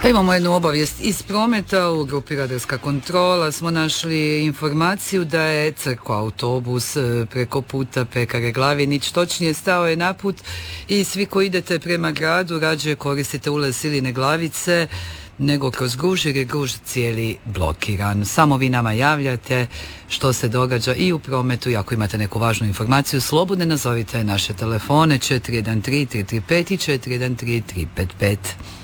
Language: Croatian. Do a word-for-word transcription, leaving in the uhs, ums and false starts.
Pa imamo jednu obavijest iz prometa. U grupi Radarska kontrola smo našli informaciju da je crkva autobus preko puta Pekare Glavinić, točnije stao je na put i svi koji idete prema gradu rađe koristite ulaz Siline Glavice nego kroz Gruž jer je Gruž cijeli blokiran. Samo vi nama javljate što se događa i u prometu i ako imate neku važnu informaciju slobodno nazovite naše telefone četiri jedan tri tri tri pet i četiri jedan tri tri pet pet.